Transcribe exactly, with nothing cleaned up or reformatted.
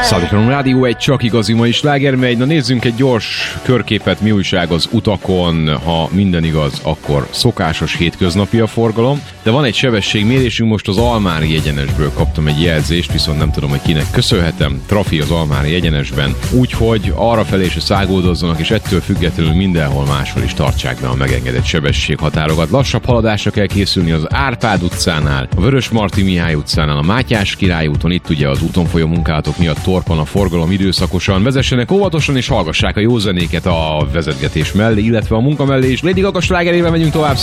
Szállítom Rádió egy csak igazi mai sláger megy. Na nézzünk egy gyors körképet, mi újság az utakon. Ha minden igaz, akkor szokásos hétköznapi a forgalom. De van egy sebességmérésünk, most az Almári egyenesből kaptam egy jelzést, viszont nem tudom, hogy kinek köszönhetem. Trafi az Almári egyenesben. Úgyhogy arrafelé se száguldozzanak, és ettől függetlenül mindenhol máshol is tartsák be a megengedett sebességhatárokat. Lassabb haladásra kell készülni az Árpád utcánál, a Vörösmarty Mihály utcánál, a Mátyás Király úton, itt ugye az úton folyó munkálatok miatt torpan a forgalom időszakosan. Vezessenek óvatosan és hallgassák a jó zenéket a vezetgetés mellé, illetve a munka mellé is. Lady Gaga slágerével megyünk tovább.